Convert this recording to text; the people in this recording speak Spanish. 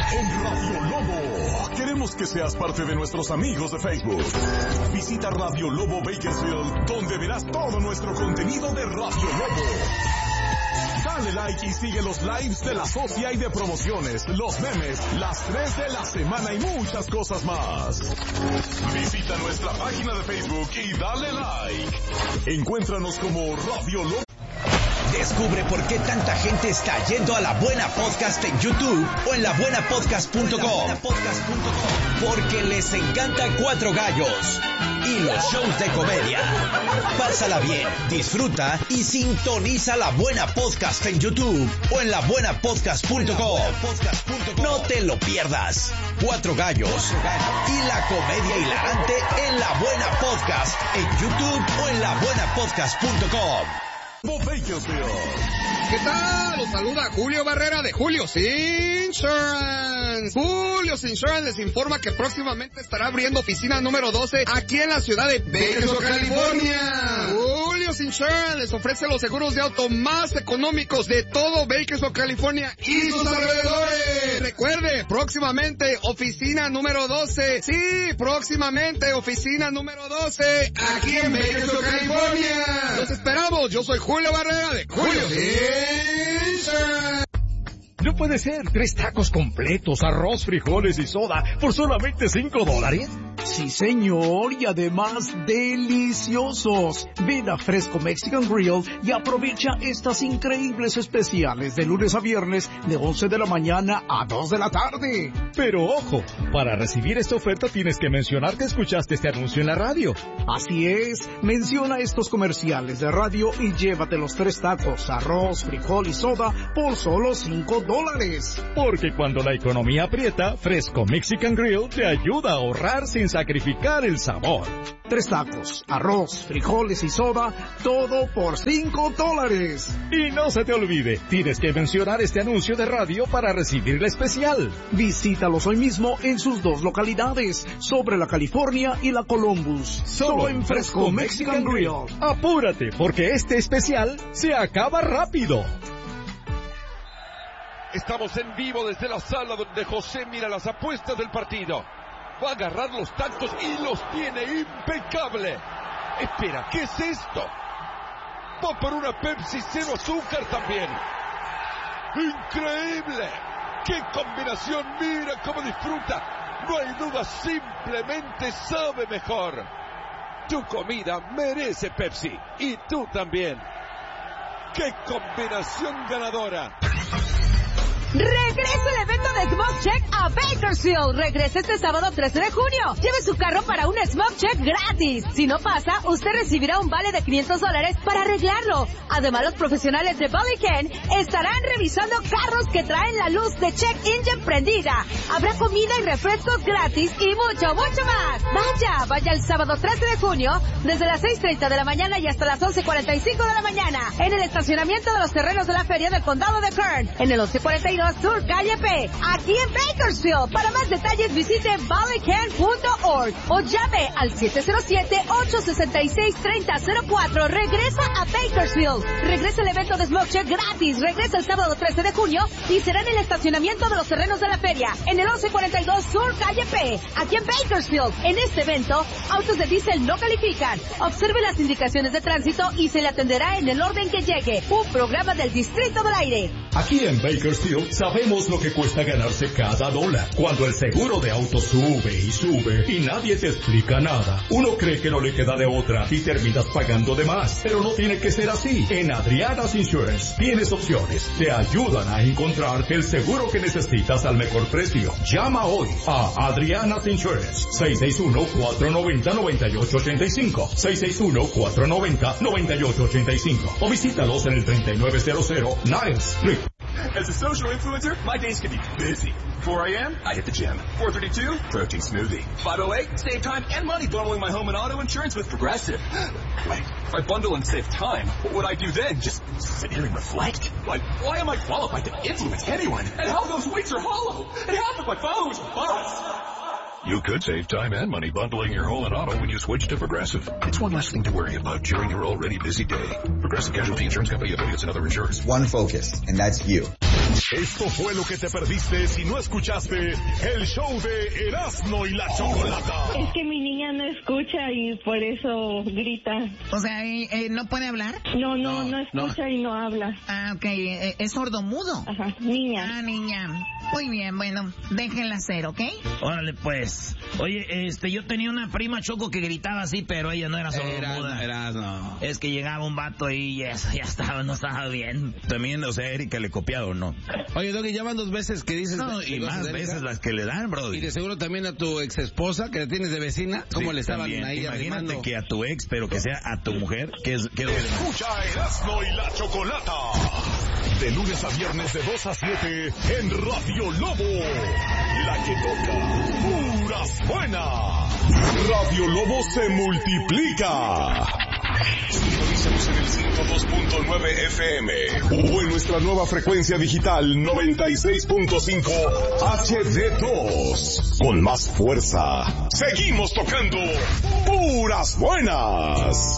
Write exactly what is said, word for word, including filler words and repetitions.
en Radio Lobo. Queremos que seas parte de nuestros amigos de Facebook. Visita Radio Lobo Bakersfield, donde verás todo nuestro contenido de Radio Lobo. Dale like y sigue los lives de la socia y de promociones, los memes, las tres de la semana y muchas cosas más. Visita nuestra página de Facebook y dale like. Encuéntranos como Radio Lobo. Descubre por qué tanta gente está yendo a La Buena Podcast en YouTube o en la buena podcast punto com. Porque les encanta Cuatro Gallos y los shows de comedia. Pásala bien, disfruta y sintoniza La Buena Podcast en YouTube o en la buena podcast punto com. No te lo pierdas. Cuatro Gallos y la comedia hilarante en La Buena Podcast en YouTube o en la buena podcast punto com. ¿Qué tal? Los saluda Julio Barrera de Julio's Insurance. Julio's Insurance les informa que próximamente estará abriendo oficina número doce aquí en la ciudad de Bakersfield, California. Julio's Insurance les ofrece los seguros de auto más económicos de todo Bakersfield, California y sus alrededores. Recuerde, próximamente oficina número doce. Sí, próximamente oficina número doce aquí en Bakersfield, California. Los esperamos. Yo soy Julio Barrera de Julio's Insurance. No puede ser, tres tacos completos, arroz, frijoles y soda por solamente cinco dólares. Sí, señor, y además deliciosos. Ven a Fresco Mexican Grill y aprovecha estas increíbles especiales de lunes a viernes de once de la mañana a dos de la tarde. Pero ojo, para recibir esta oferta tienes que mencionar que escuchaste este anuncio en la radio. Así es, menciona estos comerciales de radio y llévate los tres tacos, arroz, frijol y soda por solo cinco dólares. Porque cuando la economía aprieta, Fresco Mexican Grill te ayuda a ahorrar sin sacrificar el sabor. Tres tacos, arroz, frijoles y soda, todo por cinco dólares. Y no se te olvide, tienes que mencionar este anuncio de radio para recibir el especial. Visítalos hoy mismo en sus dos localidades, sobre la California y la Columbus. Solo, Solo en Fresco Mexican Grill. Apúrate, porque este especial se acaba rápido. Estamos en vivo desde la sala donde José mira las apuestas del partido. Va a agarrar los tacos y los tiene impecable. Espera, ¿qué es esto? Va por una Pepsi cero azúcar también. ¡Increíble! ¡Qué combinación! Mira cómo disfruta. No hay duda, simplemente sabe mejor. Tu comida merece Pepsi. Y tú también. ¡Qué combinación ganadora! Regresa el evento de Smoke Check a Bakersfield. Regresa este sábado trece de junio. Lleve su carro para un Smoke Check gratis. Si no pasa, usted recibirá un vale de quinientos dólares para arreglarlo. Además, los profesionales de Ballyken estarán revisando carros que traen la luz de Check Engine prendida. Habrá comida y refrescos gratis y mucho, mucho más. Vaya, vaya el sábado trece de junio desde las seis treinta de la mañana y hasta las once cuarenta y cinco de la mañana en el estacionamiento de los terrenos de la feria del condado de Kern en el once cuarenta y dos Sur Calle P, aquí en Bakersfield. Para más detalles visite ballyken punto org o llame al siete cero siete, ocho seis seis, tres cero cero cuatro. Regresa a Bakersfield. Regresa el evento de Smoke Check gratis. Regresa el sábado trece de junio y será en el estacionamiento de los terrenos de la feria en el once cuarenta y dos Sur Calle P, aquí en Bakersfield. En este evento, autos de diésel no califican. Observe las indicaciones de tránsito y se le atenderá en el orden que llegue. Un programa del Distrito del Aire. Aquí en Bakersfield sabemos lo que cuesta ganarse cada dólar. Cuando el seguro de auto sube y sube y nadie te explica nada, uno cree que no le queda de otra y terminas pagando de más. Pero no tiene que ser así. En Adriana's Insurance tienes opciones. Te ayudan a encontrar el seguro que necesitas al mejor precio. Llama hoy a Adriana's Insurance. seis seis uno, cuatro nueve cero, nueve ocho ocho cinco. seis seis uno, cuatro nueve cero, nueve ocho ocho cinco. O visítalos en el treinta y nueve cero cero Niles Street. As a social influencer, my days can be busy. four a.m., I hit the gym. four thirty-two, protein smoothie. five oh eight, save time and money bundling my home and auto insurance with Progressive. Wait, if I bundle and save time, what would I do then? Just sit here and reflect? Like, why am I qualified to influence anyone? And how those weights are hollow? And half of my followers are bots. You could save time and money bundling your home and auto when you switch to Progressive. It's one less thing to worry about during your already busy day. Progressive Casualty Insurance Company, affiliates, and other insurers. One focus, and that's you. Esto fue lo que te perdiste si no escuchaste el show de Erasmo y la Chocolata. Es que mi niña no escucha y por eso grita. O sea, ¿eh, eh, ¿no puede hablar? No, no, no, no escucha no. y no habla. Ah, ok. Eh, ¿Es sordomudo? Ajá, niña. Ah, niña. Muy bien, bueno, déjenla ser, ¿ok? Órale, pues. Oye, este, yo tenía una prima, Choco, que gritaba así, pero ella no era sordomuda. Era, no. Es que llegaba un vato y ya, ya estaba, no estaba bien. También, o sea, Erika le copiado, ¿no? Oye, Doggy, ya van dos veces que dices... No, y más veces las que le dan, bro. Y de seguro también a tu ex esposa, que la tienes de vecina, ¿cómo sí, le estaban también. Ahí Imagínate arrimando? Que a tu ex, pero que sea a tu mujer, que es... Que Escucha Erasmo y la Chocolata. De lunes a viernes de dos a siete en Radio Lobo. La que toca puras buenas. Radio Lobo se multiplica. Sintonízanos en el ciento dos punto nueve F M o en nuestra nueva frecuencia digital noventa y seis punto cinco H D dos. Con más fuerza, seguimos tocando puras buenas.